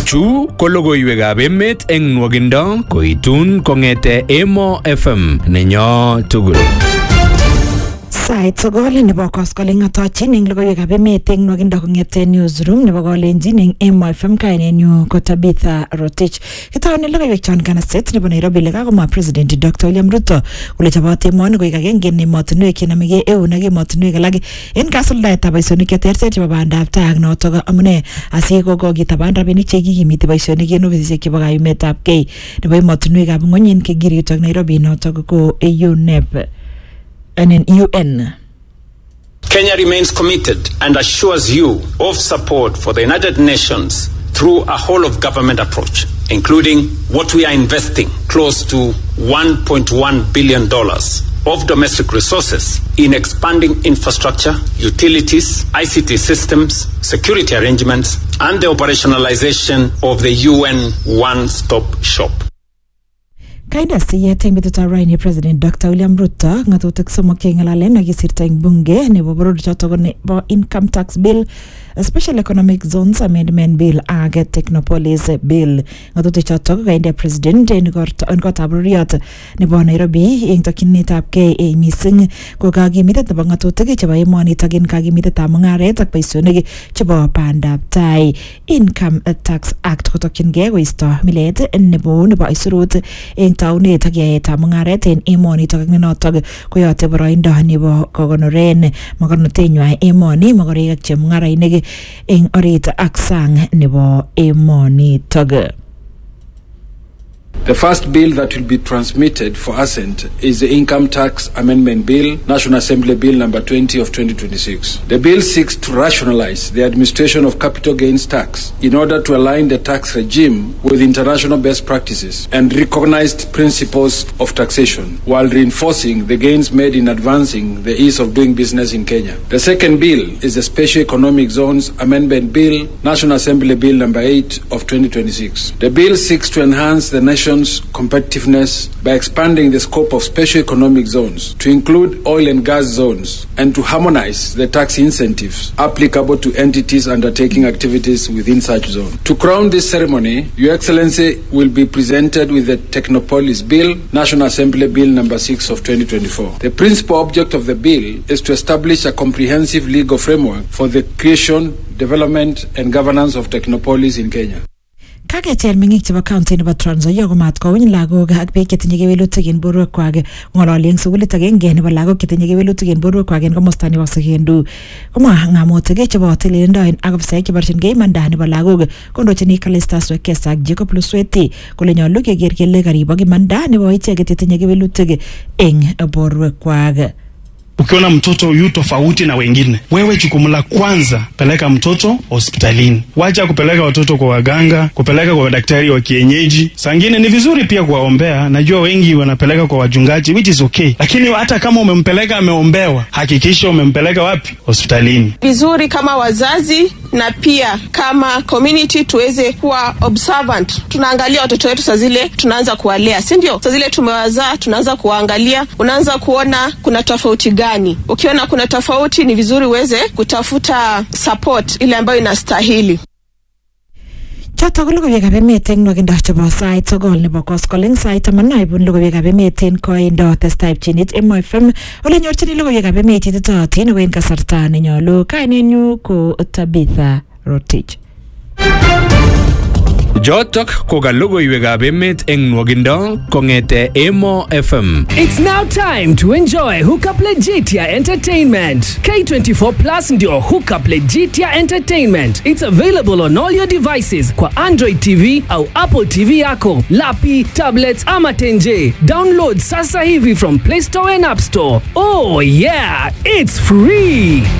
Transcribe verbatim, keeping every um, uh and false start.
Chu ko logoiwekab emet eng nwogindo koitun kong'ete Emo F M nenyo tugul. Sait sogol nebo koskoling atochin eng logoiwekab emet eng nwogindo kong'ete newsroom nebo Kalenjin eng Emo F M kainenyu ko Tabitha Rotich. Kitaune logoiwek chon kanaset nebo Nairobi le kakomwa President Doctor William Ruto kole chobot emoni koek agenge en emotinwek chenamegei eun ak emotinwek alak en kasuldaetab boisionik cheterter chebo bandab tai ak notok amune asikokokitaban rabinik chekikimiti boisionik en ofisisiek chebo kayumetab kei nebo emotinwekab ng'ony en Kigiriut ak Nairobi notok ko U N E P and in U N. Kenya remains committed and assures you of support for the United Nations through a whole-of-government approach, including what we are investing, close to one point one billion dollars of domestic resources in expanding infrastructure, utilities, I C T systems, security arrangements, and the operationalization of the U N one-stop shop. Kaida siyet eng betutab raini President Doctor William Ruto ng'atutik somok cheng'alalen akisirta eng bunge nebo boror chotok nebo income tax bill, special economic zones amendment bill ak technopolis bill. Ng'atutik chotok kainde President en kotab roriot nebo Nairobi eng tokyinetab kei mising ko kakimitet nebo ng'atutik chebo emonitok en kakimitetab mung'aret ak boisionik chebo bandab tai. Income tax act kotokyingei koisto milet nebo nebo aisurut eng taunet ak yaetab mung'aret en emonitok ak nenotok koyote boroindo nebo kokonoren makornotenywa emoni mokorek ak chemung'arainik eng orit ak sang nebo emonitok. The first bill that will be transmitted for assent is the Income Tax Amendment Bill, National Assembly Bill number twenty of twenty twenty-six. The bill seeks to rationalize the administration of capital gains tax in order to align the tax regime with international best practices and recognized principles of taxation, while reinforcing the gains made in advancing the ease of doing business in Kenya. The second bill is the Special Economic Zones Amendment Bill, National Assembly Bill number eight of twenty twenty-six. The bill seeks to enhance the nation's competitiveness by expanding the scope of special economic zones to include oil and gas zones and to harmonize the tax incentives applicable to entities undertaking activities within such zones. To crown this ceremony, Your Excellency will be presented with the Technopolis Bill, National Assembly Bill number six of twenty twenty-four. The principal object of the bill is to establish a comprehensive legal framework for the creation, development and governance of Technopolis in Kenya. Kakechel meng'ik chebo county nebo Trans Nzoia komat kouny lagok ak biik chetinye kewelutik en borwekwak ng'ololi eng sukulit agenge nebo lagok chetinye kewelutik en borwekwak en komosta nebo Sekendu. Komwa ng'amotik chebo tililindo ak ofisaek cheborchingei imanda nebo lagok kondochini Callistus Wekesa ak Jacob Lusweti kole nyolu keker kele karibok imanda nebo icheket chetinye kewelutik eng borwekwak. Ukiona mtoto yu tofauti na wengine, wewe jukumu la kwanza peleka mtoto hospitalini. Wacha kupeleka watoto kwa waganga, kupeleka kwa daktari wa kienyeji. Sangine ni vizuri pia kuwaombea. Najua wengi wanapeleka kwa wajungaji, which is okay. Lakini hata kama umempeleka ameombewa, hakikisha umempeleka wapi? Hospitalini. Vizuri kama wazazi na pia kama community tuweze kuwa observant. Tunaangalia watoto wetu saa zile tunaanza kuwalea, si ndio? Saa zile tumewazaa tunaanza kuangalia, unaanza kuona kuna tofauti gani. Ukiona kuna tofauti ni vizuri uweze kutafuta support ile ambayo inastahili. Chato ko logoiwekab emet eng nwogindo chebo sait sogol nebo koskoling sait taman naibun logoiwekab emet en koindo testai pchinit Emo F M ole nyorchini logoiwekab emet ititootin ako en kasarta nenyolu. Kainenyu ko Tabitha Rotich. Jotok ko ka logoiwekab emet eng nwogindo kong'ete Emo F M. It's now time to enjoy Hookup Legitia Entertainment. K twenty-four Plus ndio Hookup Legitia Entertainment. It's available on all your devices kwa Android T V au Apple T V yako, lapi, tablets ama tenje. Download sasa hivi from Play Store and App Store. Oh yeah, it's free.